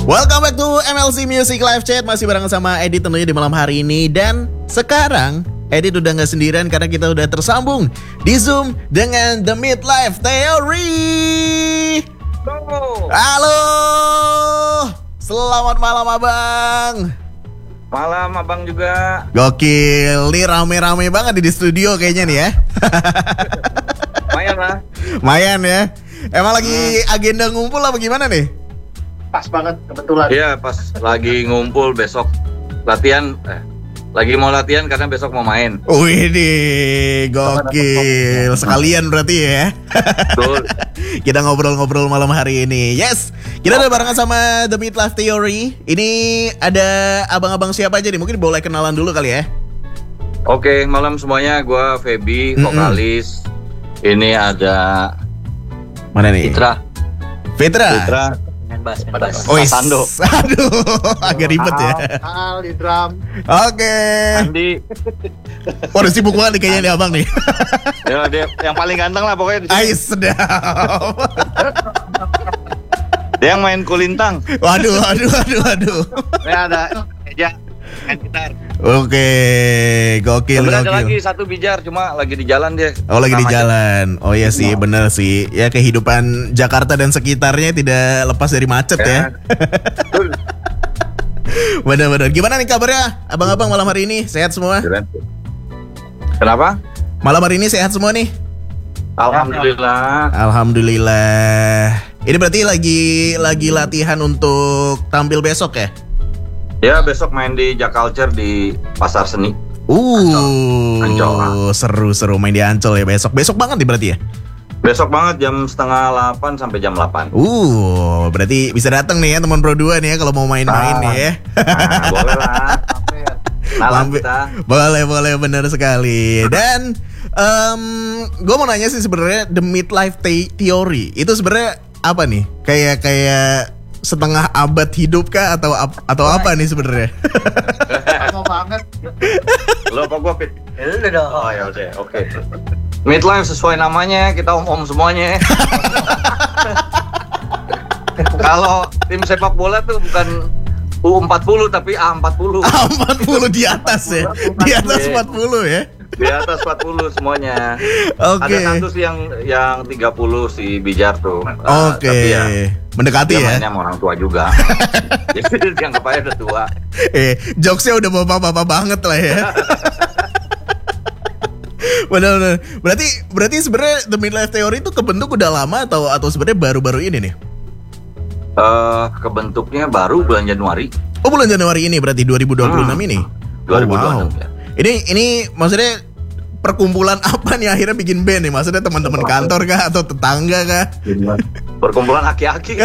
Welcome back to MLC Music Live Chat. Masih bareng sama Edit tentunya di malam hari ini. Dan sekarang Edit udah gak sendirian karena kita udah tersambung di Zoom dengan The Midlife Theory. Halo, selamat malam abang. Malam abang juga. Gokil, nih rame-rame banget di studio kayaknya nih ya. Lumayan lah. Lumayan ya. Emang lagi agenda ngumpul apa gimana nih? Pas banget kebetulan. Iya, pas lagi ngumpul besok latihan. Lagi mau latihan karena besok mau main. Wih deh, gokil. Sekalian berarti ya. Betul. Kita ngobrol-ngobrol malam hari ini. Yes, kita udah barengan sama The Midlife Theory. Ini ada abang-abang siapa aja nih? Mungkin boleh kenalan dulu kali ya. Oke, malam semuanya. Gua Feby, vokalis. Ini ada Mana nih? Fitra. Main bass. Oh, Sando. Aduh, agak ribet ya. Al di drum. Oke. Andi. Wah, udah sibuk banget nih kayaknya nih abang nih. Ya, dia yang paling ganteng lah pokoknya di sini. Ais, sedap. Dia yang main kulintang. Waduh. Ya ada Eja main gitar. Oke, gokil. Ada lagi satu bijar cuma lagi di jalan dia. Oh, lagi di jalan. Oh iya sih, bener sih. Ya kehidupan Jakarta dan sekitarnya tidak lepas dari macet ya. Betul. Bener-bener. Gimana nih kabarnya abang-abang malam hari ini? Sehat semua? Kenapa? Malam hari ini sehat semua nih? Alhamdulillah. Alhamdulillah. Ini berarti lagi latihan untuk tampil besok ya? Ya besok main di Jaculture di Pasar Seni. Ancol. Seru main di Ancol ya besok. Besok banget nih berarti ya? Besok banget jam 7:30 sampai jam 8. Berarti bisa datang nih ya teman Pro 2 nih ya kalau mau main-main nih ya. Boleh lah. Malam kita. Boleh benar sekali. Dan gue mau nanya sih sebenarnya The Midlife Theory itu sebenarnya apa nih? Kayak setengah abad hidup kah atau apa nih sebenarnya? Lama banget. Lo apa gua Pit? Udah dong. Oh ya udah, oke. Midlife sesuai namanya, kita om semuanya. Kalau tim sepak bola tuh bukan U40 tapi A40. A40 di atas ya. Di atas 40 ya. Di atas 40 semuanya. Oke. Ada satu sih yang 30 si Bijar tuh. Oke. Tapi ya, mendekati dia ya. mainnya sama orang tua juga. Jadi dianggap aja udah tua. Jokesnya udah bapak-bapak banget lah ya. Benar. Berarti sebenarnya The Midlife Theory itu kebentuk udah lama atau sebenarnya baru-baru ini nih? Kebentuknya baru bulan Januari. Oh, bulan Januari ini berarti 2026 ini. 2026 wow. Ya. Ini maksudnya perkumpulan apa nih akhirnya bikin band nih? Maksudnya teman-teman kantor kah atau tetangga kah? Perkumpulan aki-aki.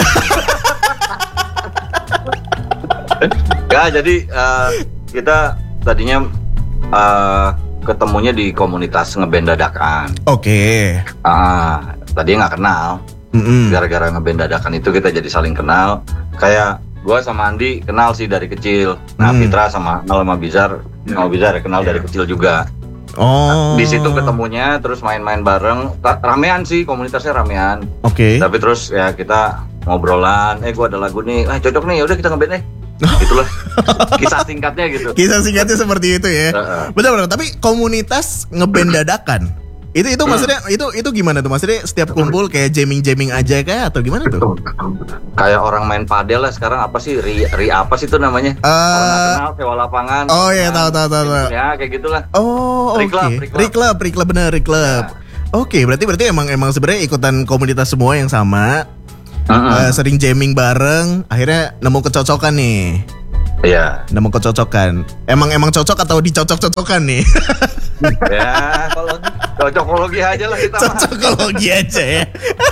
Ya, jadi kita tadinya ketemunya di komunitas ngeband dadakan. Oke. Tadinya nggak kenal. Gara-gara ngeband dadakan itu kita jadi saling kenal. Kayak gue sama Andi kenal sih dari kecil. Nah, Fitra sama Bizar kenal dari kecil juga. Oh. Di situ ketemunya, terus main-main bareng. Ramean sih, komunitasnya ramean. Oke. Tapi terus ya kita ngobrolan. Gue ada lagu nih, cocok nih. Yaudah kita ngeband Gitulah. Kisah singkatnya gitu. Kisah singkatnya seperti itu ya. Benar. Tapi komunitas ngeband dadakan. Itu maksudnya itu gimana tuh? Maksudnya setiap kumpul kayak jamming aja kah atau gimana tuh? Kayak orang main padel lah sekarang, apa sih ri apa sih itu namanya? Orang nggak kenal sewa lapangan. Oh iya, tahu. Ya kayak gitulah. Oh, oke. Reclub bener. Ya. Oke, berarti emang sebenarnya ikutan komunitas semua yang sama. Sering jamming bareng, akhirnya nemu kecocokan nih. Iya. Nemu kecocokan. Emang cocok atau dicocok-cocokan nih? Ya, kalau cocokologi aja lah kita. Cocokologi aja ya.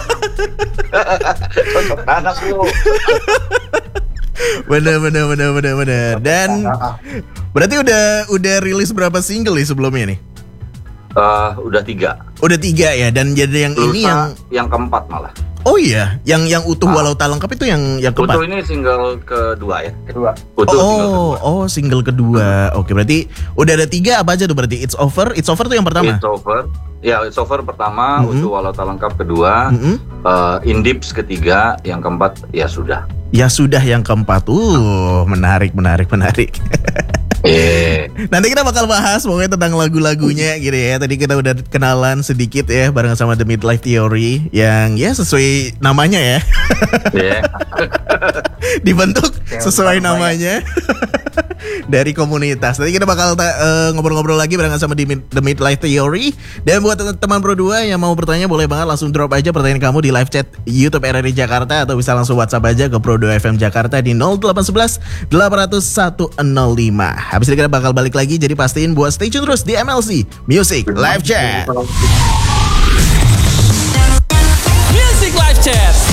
Cocok anak lu. Bener. Dan berarti udah rilis berapa single nih sebelumnya nih? Udah 3. Udah 3 ya, dan jadi yang Lusa, ini yang keempat malah. Oh iya, yang utuh walau tak lengkap itu yang keempat. Utuh ini single kedua ya. Utuh single kedua. Oke, berarti udah ada 3 apa aja tuh berarti? It's Over tuh yang pertama. Ya, Sofer pertama, Usu Walauta lengkap kedua, Indips ketiga, yang keempat ya sudah. Ya sudah yang keempat. Menarik. Nanti kita bakal bahas pokoknya tentang lagu-lagunya gitu ya. Tadi kita udah kenalan sedikit ya bareng sama The Midlife Theory yang ya sesuai namanya ya. Dibentuk sesuai namanya dari komunitas. Nanti kita bakal ngobrol-ngobrol lagi bareng sama The Midlife Theory. Dan buat teman Pro 2 yang mau bertanya boleh banget langsung drop aja pertanyaan kamu di live chat YouTube RRI Jakarta atau bisa langsung WhatsApp aja ke Pro 2 FM Jakarta di 0811 800 105. Habis itu kita bakal balik lagi, jadi pastiin buat stay tune terus di MLC Music Live Chat. Music Live Chat.